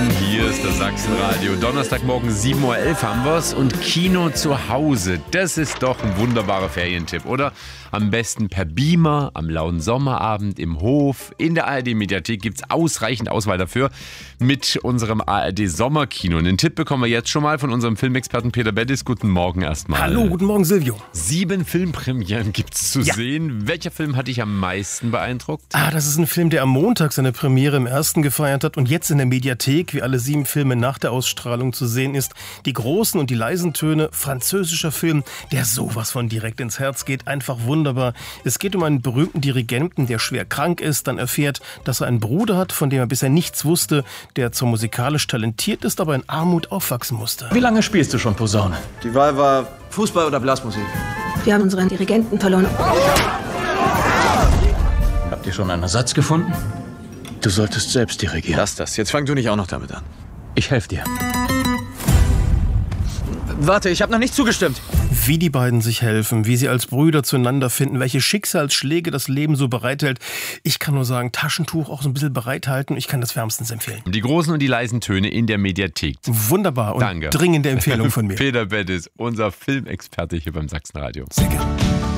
Hier ist das Sachsenradio. Donnerstagmorgen 7.11 Uhr haben wir's und Kino zu Hause. Das ist doch ein wunderbarer Ferientipp, oder? Am besten per Beamer, am lauen Sommerabend, im Hof. In der ARD-Mediathek gibt's ausreichend Auswahl dafür mit unserem ARD-Sommerkino. Einen Tipp bekommen wir jetzt schon mal von unserem Filmexperten Peter Bettis. Guten Morgen erstmal. Hallo, guten Morgen Silvio. 7 Filmpremieren gibt's zu sehen. Welcher Film hat dich am meisten beeindruckt? Das ist ein Film, der am Montag seine Premiere im Ersten gefeiert hat und jetzt in der Mediathek, wie alle 7 Filme nach der Ausstrahlung zu sehen ist. Die großen und die leisen Töne, französischer Film, der sowas von direkt ins Herz geht, einfach wunderbar. Es geht um einen berühmten Dirigenten, der schwer krank ist, dann erfährt, dass er einen Bruder hat, von dem er bisher nichts wusste, der zwar musikalisch talentiert ist, aber in Armut aufwachsen musste. Wie lange spielst du schon Posaune? Die Wahl war Fußball oder Blasmusik. Wir haben unseren Dirigenten verloren. Habt ihr schon einen Ersatz gefunden? Du solltest selbst dirigieren. Lass das. Jetzt fang du nicht auch noch damit an. Ich helfe dir. Warte, ich habe noch nicht zugestimmt. Wie die beiden sich helfen, wie sie als Brüder zueinander finden, welche Schicksalsschläge das Leben so bereithält. Ich kann nur sagen, Taschentuch auch so ein bisschen bereithalten. Ich kann das wärmstens empfehlen. Die großen und die leisen Töne in der Mediathek. Wunderbar und Danke. dringende Empfehlung von mir. Peter Bettis, unser Filmexperte hier beim Sachsenradio. Sehr gerne.